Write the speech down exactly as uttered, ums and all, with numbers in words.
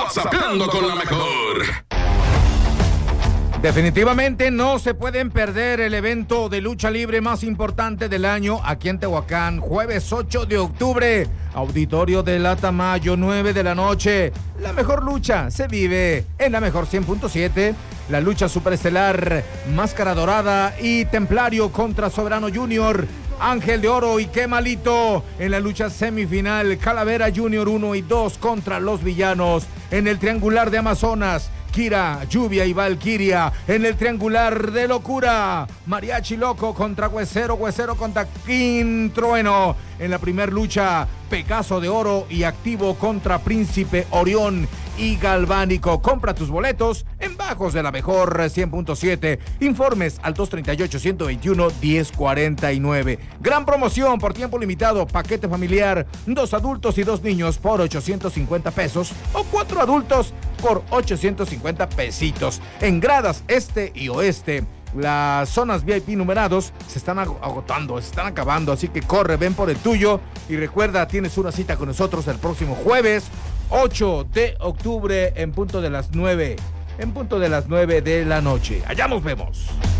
WhatsAppando con la mejor. Definitivamente no se pueden perder el evento de lucha libre más importante del año aquí en Tehuacán, jueves ocho de octubre, auditorio de la Tamayo, nueve de la noche. La mejor lucha se vive en la mejor cien punto siete, la lucha superestelar, Máscara Dorada y Templario contra Soberano Junior, Ángel de Oro y Qué Malito en la lucha semifinal, Calavera Junior uno y dos contra Los Villanos en el triangular de Amazonas, Kira, Lluvia y Valquiria en el triangular de locura, Mariachi Loco contra Huesero, Huesero contra King Trueno en la primer lucha, Pegaso de Oro y Activo contra Príncipe Orión y Galvánico. Compra tus boletos en Bajos de la Mejor cien punto siete. Informes al dos tres ocho, uno dos uno, uno cero cuatro nueve. Gran promoción por tiempo limitado. Paquete familiar. Dos adultos y dos niños por ochocientos cincuenta pesos o cuatro adultos por ochocientos cincuenta pesitos. En gradas este y oeste. Las zonas V I P numerados se están agotando, se están acabando, así que corre, ven por el tuyo y recuerda, tienes una cita con nosotros el próximo jueves ocho de octubre en punto de las nueve, en punto de las nueve de la noche. Allá nos vemos.